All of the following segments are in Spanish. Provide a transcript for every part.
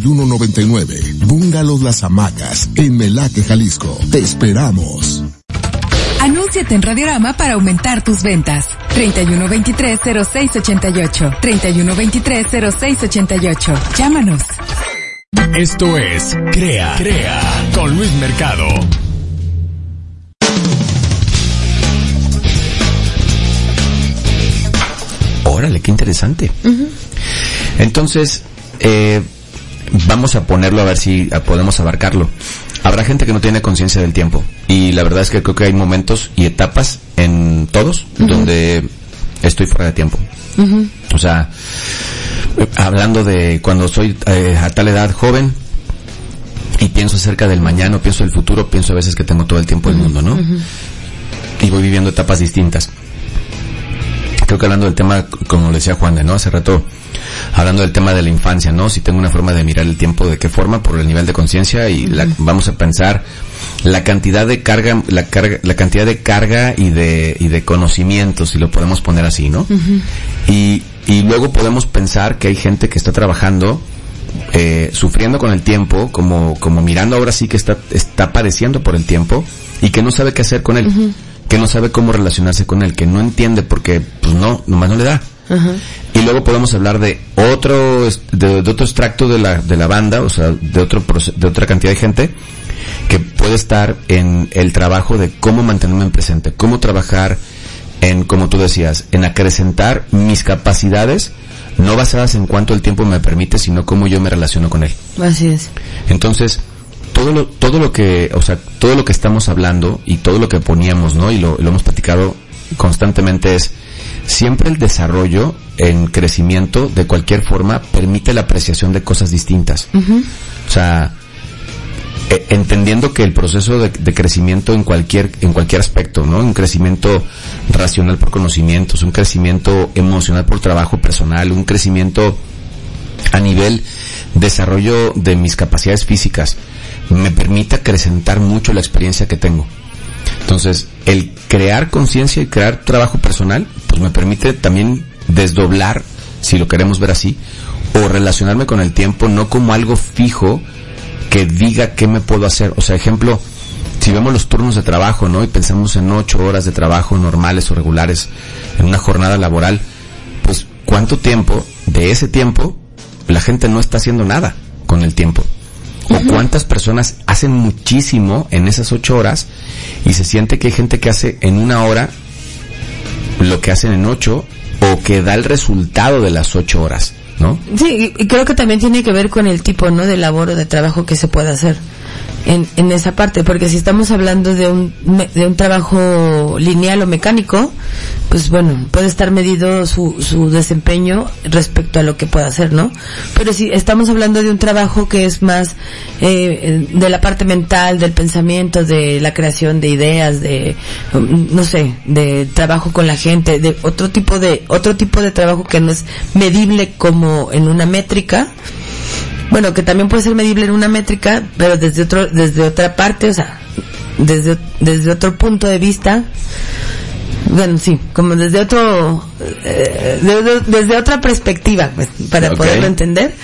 3199. Bungalows Las Hamacas, en Melaque, Jalisco. Te esperamos. Anúnciate en Radiorama para aumentar tus ventas. 3123-0688. 3123-0688. Llámanos. Esto es Crea con Luis Mercado. Órale, qué interesante. Uh-huh. Entonces, vamos a ponerlo a ver si podemos abarcarlo. Habrá gente que no tiene conciencia del tiempo, y la verdad es que creo que hay momentos y etapas en todos donde estoy fuera de tiempo. Uh-huh. O sea, hablando de cuando soy a tal edad joven y pienso acerca del mañana, pienso del futuro, pienso a veces que tengo todo el tiempo del mundo, ¿no? Uh-huh. Y voy viviendo etapas distintas. Creo que hablando del tema, como le decía Juan, ¿no? Hace rato, hablando del tema de la infancia, ¿no? Si tengo una forma de mirar el tiempo, ¿de qué forma? Por el nivel de conciencia, y vamos a pensar la cantidad de carga, la cantidad de carga y de conocimiento, si lo podemos poner así, ¿no? Uh-huh. Y luego podemos pensar que hay gente que está trabajando, sufriendo con el tiempo, como mirando ahora sí que está padeciendo por el tiempo, y que no sabe qué hacer con él. Uh-huh. Que no sabe cómo relacionarse con él, que no entiende porque, pues nomás no le da. Uh-huh. Y luego podemos hablar de otro extracto de la banda, o sea, de otra cantidad de gente que puede estar en el trabajo de cómo mantenerme en presente, cómo trabajar en, como tú decías, en acrecentar mis capacidades, no basadas en cuánto el tiempo me permite, sino cómo yo me relaciono con él. Así es. Entonces, todo lo que estamos hablando y todo lo que poníamos, ¿no? Y lo hemos platicado constantemente, es siempre el desarrollo en crecimiento de cualquier forma permite la apreciación de cosas distintas. Uh-huh. O sea, entendiendo que el proceso de crecimiento en cualquier aspecto, ¿no? Un crecimiento racional por conocimientos, un crecimiento emocional por trabajo personal, un crecimiento a nivel desarrollo de mis capacidades físicas, me permite acrecentar mucho la experiencia que tengo. Entonces, el crear conciencia y crear trabajo personal, pues me permite también desdoblar, si lo queremos ver así, o relacionarme con el tiempo no como algo fijo que diga qué me puedo hacer. O sea, ejemplo, si vemos los turnos de trabajo, ¿no? Y pensamos en 8 horas de trabajo normales o regulares en una jornada laboral, pues ¿cuánto tiempo de ese tiempo la gente no está haciendo nada con el tiempo? O cuántas personas hacen muchísimo en esas 8 horas y se siente que hay gente que hace en 1 hora lo que hacen en 8, o que da el resultado de las 8 horas, ¿no? Sí, y creo que también tiene que ver con el tipo, ¿no?, de labor o de trabajo que se puede hacer en esa parte, porque si estamos hablando de un trabajo lineal o mecánico, pues bueno, puede estar medido su desempeño respecto a lo que pueda hacer, ¿no? Pero si estamos hablando de un trabajo que es más de la parte mental, del pensamiento, de la creación de ideas, de no sé, de trabajo con la gente, de otro tipo de trabajo que no es medible como en una métrica. Bueno, que también puede ser medible en una métrica, pero desde otra parte, o sea, desde otro punto de vista. Bueno, sí, como desde otra perspectiva, pues, para poderlo entender.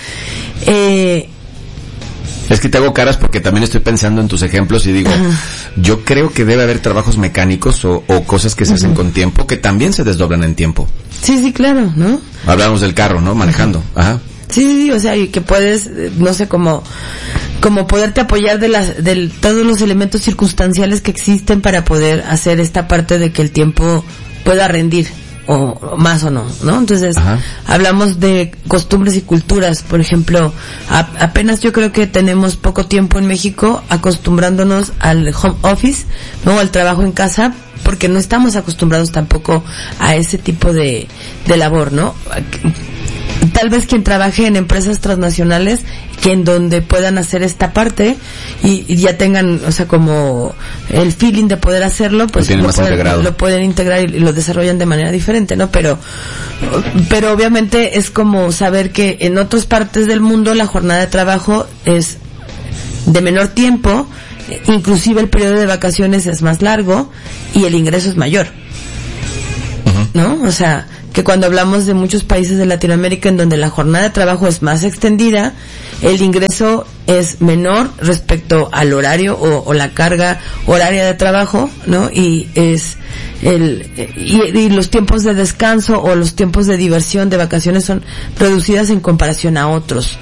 Es que te hago caras porque también estoy pensando en tus ejemplos y digo, yo creo que debe haber trabajos mecánicos o cosas que se hacen con tiempo que también se desdoblan en tiempo. Sí, claro, ¿no? Hablamos del carro, ¿no? Manejando. Ajá. Sí, o sea, y que puedes, no sé, como poderte apoyar de todos los elementos circunstanciales que existen para poder hacer esta parte de que el tiempo pueda rendir, o más o no, ¿no? Entonces, hablamos de costumbres y culturas, por ejemplo, apenas yo creo que tenemos poco tiempo en México acostumbrándonos al home office, ¿no? Al trabajo en casa, porque no estamos acostumbrados tampoco a ese tipo de labor, ¿no? Tal vez quien trabaje en empresas transnacionales, que en donde puedan hacer esta parte y ya tengan, o sea, como el feeling de poder hacerlo, pues lo pueden integrar y lo desarrollan de manera diferente, ¿no? Pero obviamente es como saber que en otras partes del mundo la jornada de trabajo es de menor tiempo, inclusive el periodo de vacaciones es más largo y el ingreso es mayor, ¿no? O sea, que cuando hablamos de muchos países de Latinoamérica en donde la jornada de trabajo es más extendida, el ingreso es menor respecto al horario o la carga horaria de trabajo, ¿no? Y es y los tiempos de descanso o los tiempos de diversión, de vacaciones son reducidas en comparación a otros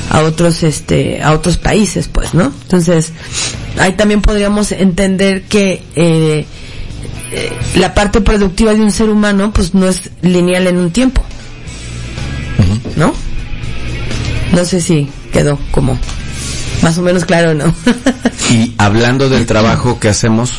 países, pues, ¿no? Entonces, ahí también podríamos entender que la parte productiva de un ser humano pues no es lineal en un tiempo, ¿no? No sé si quedó como más o menos claro, ¿no? Y hablando del trabajo que hacemos,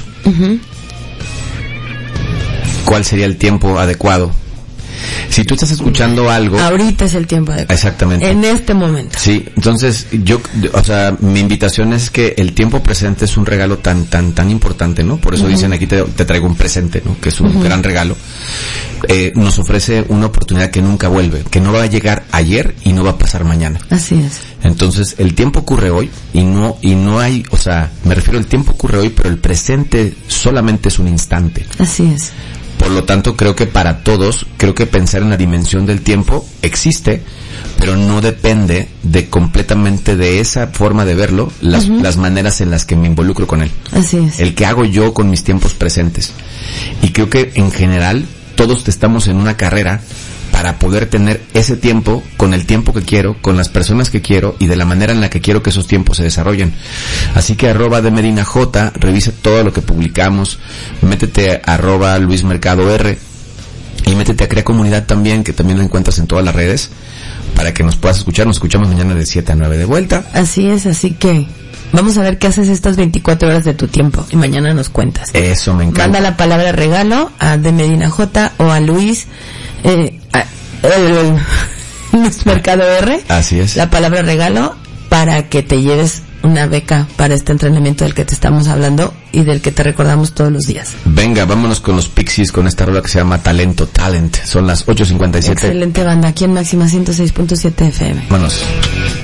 ¿cuál sería el tiempo adecuado? Si tú estás escuchando algo... Ahorita es el tiempo adecuado. Exactamente. En este momento. Sí, entonces mi invitación es que el tiempo presente es un regalo tan importante, ¿no? Por eso dicen aquí te traigo un presente, ¿no? Que es un gran regalo. Nos ofrece una oportunidad que nunca vuelve, que no va a llegar ayer y no va a pasar mañana. Así es. Entonces, el tiempo ocurre hoy y no hay, me refiero al tiempo ocurre hoy, pero el presente solamente es un instante. Así es. Por lo tanto, creo que para todos, pensar en la dimensión del tiempo existe, pero no depende completamente de esa forma de verlo, las maneras en las que me involucro con él. Así es. El que hago yo con mis tiempos presentes. Y creo que en general todos estamos en una carrera para poder tener ese tiempo con el tiempo que quiero, con las personas que quiero y de la manera en la que quiero que esos tiempos se desarrollen. Así que @DMedinaJ, revisa todo lo que publicamos, métete a @LuisMercadoR y métete a Crea Comunidad también, que también lo encuentras en todas las redes, para que nos puedas escuchar. Nos escuchamos mañana de 7 a 9 de vuelta. Así es, así que vamos a ver qué haces estas 24 horas de tu tiempo y mañana nos cuentas. Eso me encanta. Manda la palabra regalo a DMedinaJ o a Luis Luis Mercado R. Así es. La palabra regalo para que te lleves una beca para este entrenamiento del que te estamos hablando y del que te recordamos todos los días. Venga, vámonos con los Pixies, con esta rola que se llama Talent. Son las 8:57. Excelente banda, aquí en Máxima 106.7 FM. Vámonos.